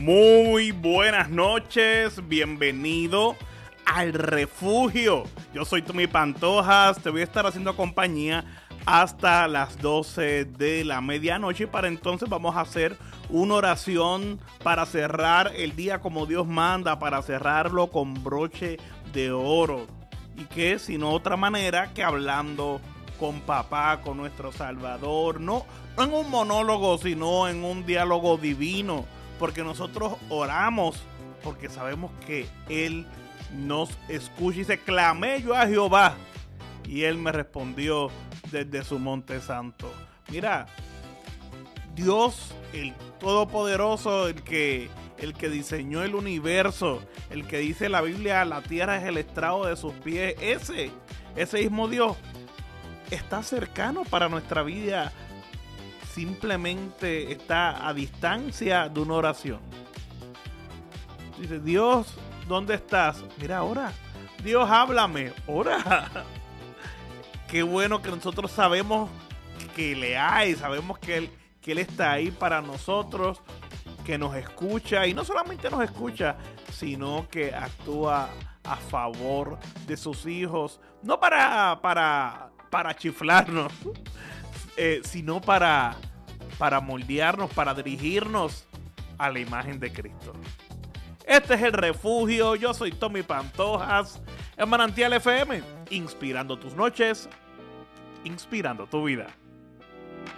Muy buenas noches, bienvenido al refugio. Yo soy Tommy Pantojas, te voy a estar haciendo compañía hasta las 12 de la medianoche y para entonces vamos a hacer una oración para cerrar el día como Dios manda, para cerrarlo con broche de oro. Y que sino otra manera que hablando con papá, con nuestro Salvador, no en un monólogo, sino en un diálogo divino, porque nosotros oramos, porque sabemos que Él nos escucha. Y dice, clamé yo a Jehová, y Él me respondió desde su monte santo. Mira, Dios, el Todopoderoso, el que diseñó el universo, el que dice la Biblia, la tierra es el estrado de sus pies, ese mismo Dios está cercano para nuestra vida. Simplemente está a distancia de una oración. Dice, Dios, ¿dónde estás? Mira, ora. Dios, háblame, ora. Qué bueno que nosotros sabemos que le hay, sabemos que Él está ahí para nosotros, que nos escucha, y no solamente nos escucha, sino que actúa a favor de sus hijos, no para chiflarnos, sino para moldearnos, para dirigirnos a la imagen de Cristo. Este es el refugio. Yo soy Tommy Pantojas en Manantial FM, inspirando tus noches, inspirando tu vida.